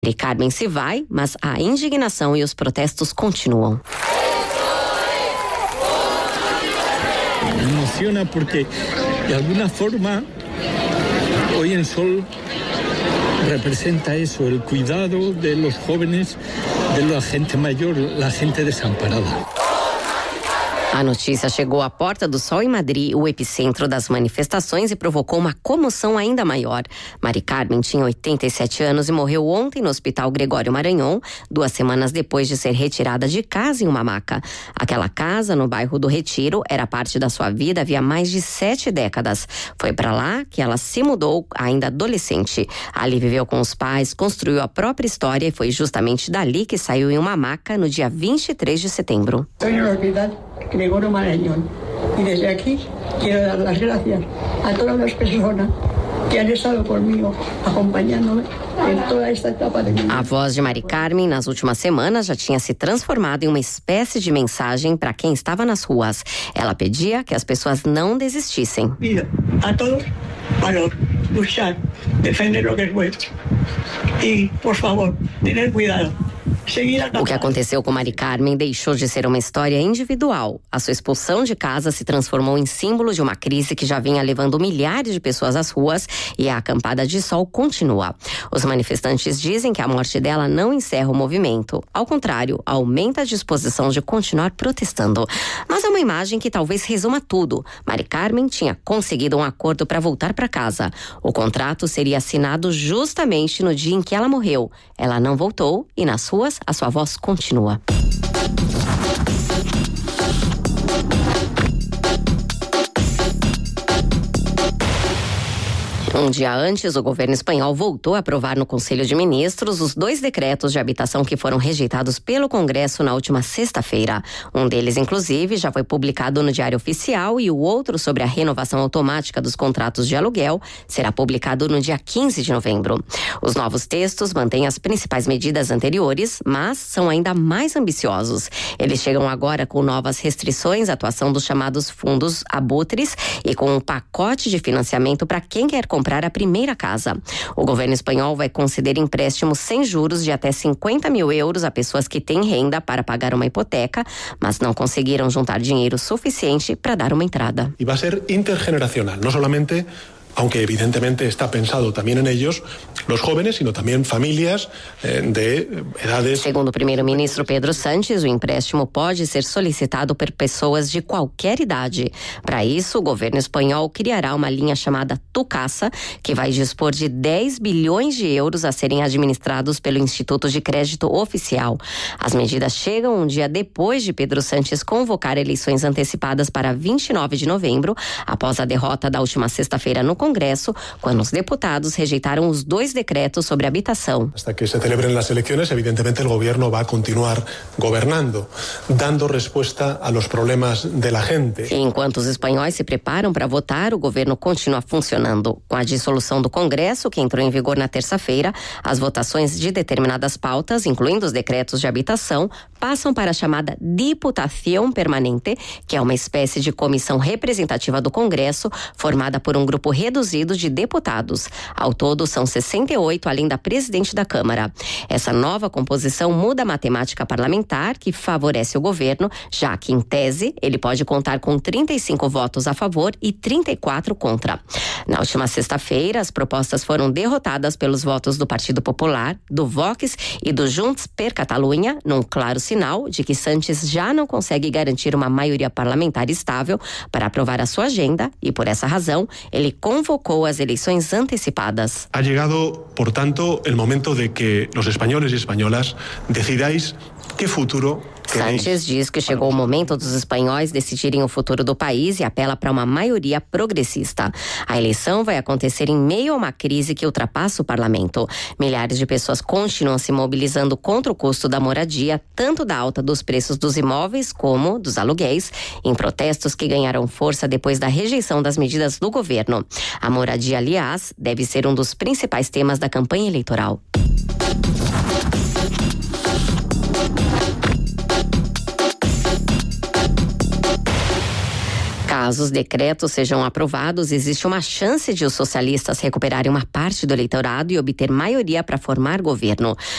Mari Carmen se vai, mas a indignação e os protestos continuam. Me emociona porque, de alguna forma, hoy en Sol representa eso, el cuidado de los jóvenes, de la gente mayor, la gente desamparada. A notícia chegou à Porta do Sol em Madrid, o epicentro das manifestações, e provocou uma comoção ainda maior. Mari Carmen tinha 87 anos e morreu ontem no Hospital Gregório Maranhão, 2 semanas depois de ser retirada de casa em uma maca. Aquela casa, no bairro do Retiro, era parte da sua vida havia mais de 7 décadas. Foi para lá que ela se mudou ainda adolescente. Ali viveu com os pais, construiu a própria história e foi justamente dali que saiu em uma maca no dia 23 de setembro. Gregorio Marañón. Y desde aquí quiero dar las gracias a todas las personas que han estado conmigo, acompañándome em toda esta etapa de minha vida. A voz de Mari Carmen, nas últimas semanas, já tinha se transformado em uma espécie de mensagem para quem estava nas ruas. Ela pedia que as pessoas não desistissem. Pido a todos para luchar, defender o que é nuestro. E, por favor, tener cuidado. O que aconteceu com Mari Carmen deixou de ser uma história individual. A sua expulsão de casa se transformou em símbolo de uma crise que já vinha levando milhares de pessoas às ruas, e a acampada de sol continua. Os manifestantes dizem que a morte dela não encerra o movimento. Ao contrário, aumenta a disposição de continuar protestando. Mas é uma imagem que talvez resuma tudo. Mari Carmen tinha conseguido um acordo para voltar para casa. O contrato seria assinado justamente no dia em que ela morreu. Ela não voltou e nas ruas a sua voz continua. Um dia antes, o governo espanhol voltou a aprovar no Conselho de Ministros os 2 decretos de habitação que foram rejeitados pelo Congresso na última sexta-feira. Um deles, inclusive, já foi publicado no Diário Oficial, e o outro, sobre a renovação automática dos contratos de aluguel, será publicado no dia 15 de novembro. Os novos textos mantêm as principais medidas anteriores, mas são ainda mais ambiciosos. Eles chegam agora com novas restrições à atuação dos chamados fundos abutres e com um pacote de financiamento para quem quer comprar a primeira casa. O governo espanhol vai conceder empréstimos sem juros de até 50 mil euros a pessoas que têm renda para pagar uma hipoteca, mas não conseguiram juntar dinheiro suficiente para dar uma entrada. E vai ser intergeneracional, não somente, aunque evidentemente está pensado también en ellos, los jóvenes, sino también familias de edades. Segundo o primeiro-ministro Pedro Sánchez, o empréstimo pode ser solicitado por pessoas de qualquer idade. Para isso, o governo espanhol criará uma linha chamada Tucasa, que vai dispor de 10 bilhões de euros a serem administrados pelo Instituto de Crédito Oficial. As medidas chegam um dia depois de Pedro Sánchez convocar eleições antecipadas para 29 de novembro, após a derrota da última sexta-feira no Congresso, quando os deputados rejeitaram os 2 decretos sobre habitação. Hasta que se celebren las elecciones, evidentemente el gobierno va a continuar gobernando, dando respuesta a los problemas de la gente. E enquanto os espanhóis se preparam para votar, o governo continua funcionando. Com a dissolução do Congresso, que entrou em vigor na terça-feira, as votações de determinadas pautas, incluindo os decretos de habitação, passam para a chamada Diputación Permanente, que é uma espécie de comissão representativa do Congresso, formada por um grupo reduzido de deputados. Ao todo, são 68, além da presidente da Câmara. Essa nova composição muda a matemática parlamentar, que favorece o governo, já que, em tese, ele pode contar com 35 votos a favor e 34 contra. Na última sexta-feira, as propostas foram derrotadas pelos votos do Partido Popular, do Vox e do Junts per Catalunya, num claro sinal de que Sánchez já não consegue garantir uma maioria parlamentar estável para aprovar a sua agenda, e por essa razão, ele convocou as eleições antecipadas. Ha llegado, por tanto, el momento de que los españoles y españolas decidáis qué futuro. Sánchez diz que chegou o momento dos espanhóis decidirem o futuro do país e apela para uma maioria progressista. A eleição vai acontecer em meio a uma crise que ultrapassa o parlamento. Milhares de pessoas continuam se mobilizando contra o custo da moradia, tanto da alta dos preços dos imóveis como dos aluguéis, em protestos que ganharam força depois da rejeição das medidas do governo. A moradia, aliás, deve ser um dos principais temas da campanha eleitoral. Caso os decretos sejam aprovados, existe uma chance de os socialistas recuperarem uma parte do eleitorado e obter maioria para formar governo.